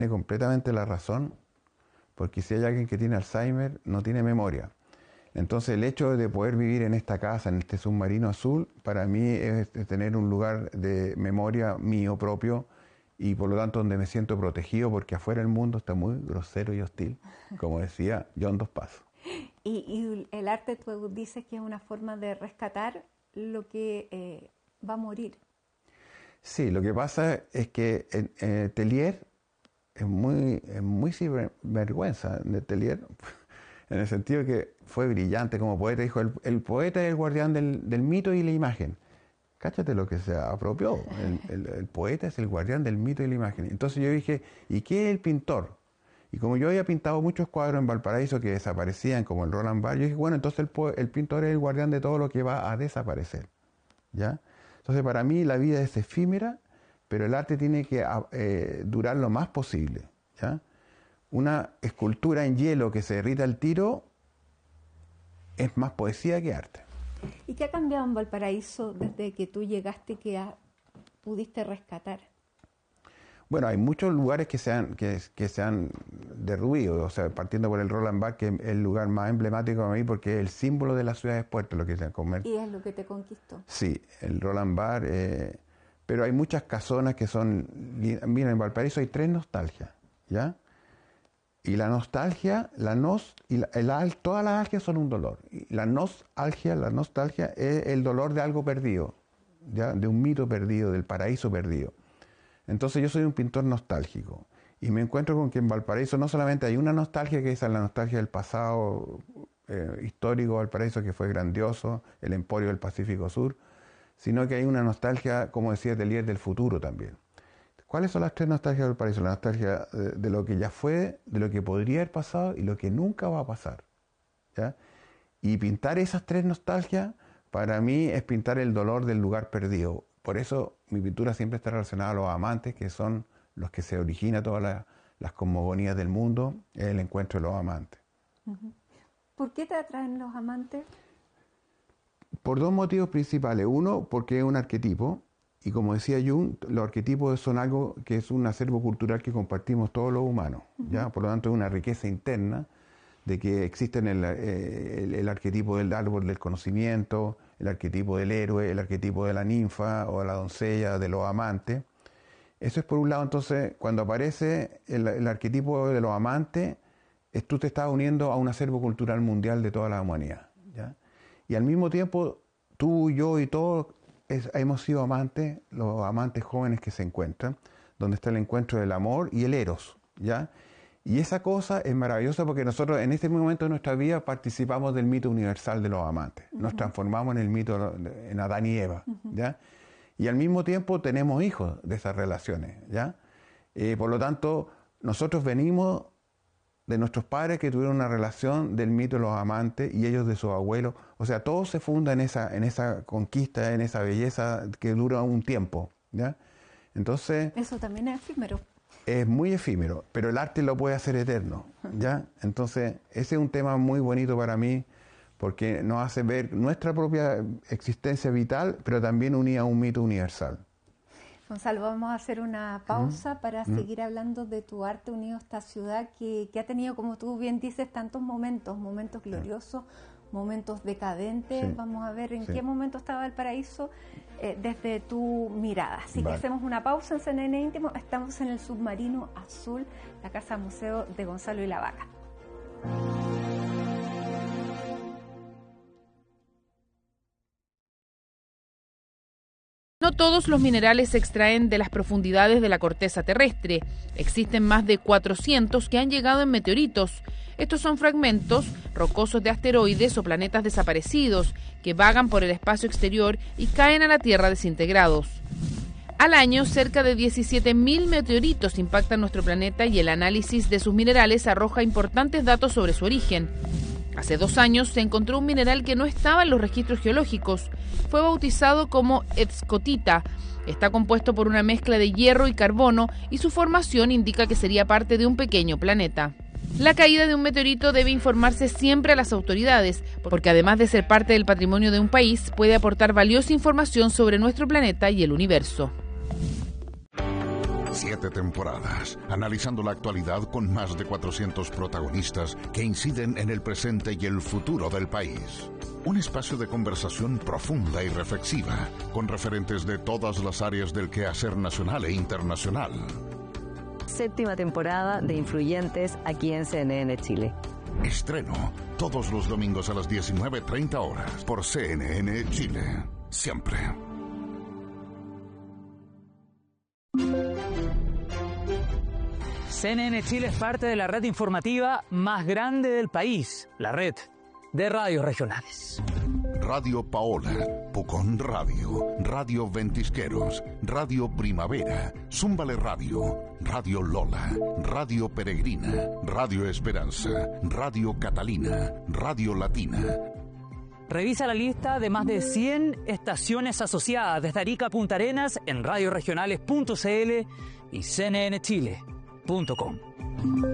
tiene completamente la razón, porque si hay alguien que tiene Alzheimer, no tiene memoria. Entonces el hecho de poder vivir en esta casa, en este submarino azul, para mí es tener un lugar de memoria mío propio y por lo tanto donde me siento protegido, porque afuera el mundo está muy grosero y hostil, como decía John Dos Passos. Y el arte, tú dices que es una forma de rescatar lo que va a morir. Sí, lo que pasa es que Tellier es muy sinvergüenza de Tellier, en el sentido que fue brillante como poeta. Dijo, el poeta es el guardián del mito y la imagen. Cáchate lo que se apropió. El poeta es el guardián del mito y la imagen. Entonces yo dije, ¿y qué es el pintor? Y como yo había pintado muchos cuadros en Valparaíso que desaparecían, como el Roland Barthes, yo dije, bueno, entonces el pintor es el guardián de todo lo que va a desaparecer, ¿ya? Entonces para mí la vida es efímera, pero el arte tiene que durar lo más posible, ¿ya? Una escultura en hielo que se derrita al tiro es más poesía que arte. ¿Y qué ha cambiado en Valparaíso desde que tú llegaste que pudiste rescatar? Bueno, hay muchos lugares que se han derruido, o sea, partiendo por el Roland Barthes, que es el lugar más emblemático para mí porque es el símbolo de la ciudad de Puerto, lo que se comer. ¿Y es lo que te conquistó? Sí, el Roland Barthes, pero hay muchas casonas que son, mira, en Valparaíso hay 3 nostalgias, ¿ya? Y la nostalgia, todas las algias son un dolor. Y la nostalgia es el dolor de algo perdido, ¿ya? De un mito perdido, del paraíso perdido. Entonces yo soy un pintor nostálgico y me encuentro con que en Valparaíso no solamente hay una nostalgia, que es la nostalgia del pasado histórico Valparaíso, que fue grandioso, el emporio del Pacífico Sur, sino que hay una nostalgia, como decía Tellier, del futuro también. ¿Cuáles son las 3 nostalgias del Valparaíso? La nostalgia de lo que ya fue, de lo que podría haber pasado y lo que nunca va a pasar, ¿ya? Y pintar esas 3 nostalgias, para mí, es pintar el dolor del lugar perdido. Por eso mi pintura siempre está relacionada a los amantes, que son los que se origina todas las cosmogonías del mundo, es el encuentro de los amantes. ¿Por qué te atraen los amantes? Por 2 motivos principales. Uno, porque es un arquetipo, y como decía Jung, los arquetipos son algo que es un acervo cultural que compartimos todos los humanos, ¿ya? Por lo tanto, es una riqueza interna de que existen el arquetipo del árbol del conocimiento, el arquetipo del héroe, el arquetipo de la ninfa o de la doncella, de los amantes. Eso es por un lado. Entonces, cuando aparece el arquetipo de los amantes, tú te estás uniendo a un acervo cultural mundial de toda la humanidad, ¿ya? Y al mismo tiempo, tú, yo y todos hemos sido amantes, los amantes jóvenes que se encuentran, donde está el encuentro del amor y el eros, ¿ya? Y esa cosa es maravillosa porque nosotros en este momento de nuestra vida participamos del mito universal de los amantes. Nos transformamos en el mito, en Adán y Eva, ¿ya? Y al mismo tiempo tenemos hijos de esas relaciones, ¿ya? Por lo tanto, nosotros venimos de nuestros padres que tuvieron una relación del mito de los amantes y ellos de sus abuelos. O sea, todo se funda en esa conquista, en esa belleza que dura un tiempo, ¿ya? Entonces... Eso también es efímero. Es muy efímero, pero el arte lo puede hacer eterno, ¿ya? Entonces, ese es un tema muy bonito para mí, porque nos hace ver nuestra propia existencia vital, pero también unida a un mito universal. Gonzalo, vamos a hacer una pausa para seguir hablando de tu arte unido a esta ciudad que ha tenido, como tú bien dices, tantos momentos gloriosos, momentos decadentes. Sí. Vamos a ver en qué momento estaba el paraíso desde tu mirada. Así que hacemos una pausa en CNN Íntimo. Estamos en el Submarino Azul, la casa museo de Gonzalo y la Vaca. No todos los minerales se extraen de las profundidades de la corteza terrestre. Existen más de 400 que han llegado en meteoritos. Estos son fragmentos rocosos de asteroides o planetas desaparecidos que vagan por el espacio exterior y caen a la Tierra desintegrados. Al año, cerca de 17.000 meteoritos impactan nuestro planeta y el análisis de sus minerales arroja importantes datos sobre su origen. Hace 2 años se encontró un mineral que no estaba en los registros geológicos. Fue bautizado como escotita. Está compuesto por una mezcla de hierro y carbono y su formación indica que sería parte de un pequeño planeta. La caída de un meteorito debe informarse siempre a las autoridades, porque además de ser parte del patrimonio de un país, puede aportar valiosa información sobre nuestro planeta y el universo. 7 temporadas, analizando la actualidad con más de 400 protagonistas que inciden en el presente y el futuro del país. Un espacio de conversación profunda y reflexiva, con referentes de todas las áreas del quehacer nacional e internacional. 7ª temporada de Influyentes aquí en CNN Chile. Estreno todos los domingos a las 19:30 horas por CNN Chile. Siempre. CNN Chile es parte de la red informativa más grande del país, la red de radios regionales. Radio Paola, Pucón Radio, Radio Ventisqueros, Radio Primavera, Zúmbale Radio, Radio Lola, Radio Peregrina, Radio Esperanza, Radio Catalina, Radio Latina. Revisa la lista de más de 100 estaciones asociadas desde Arica a Punta Arenas en radioregionales.cl y cnnchile.com.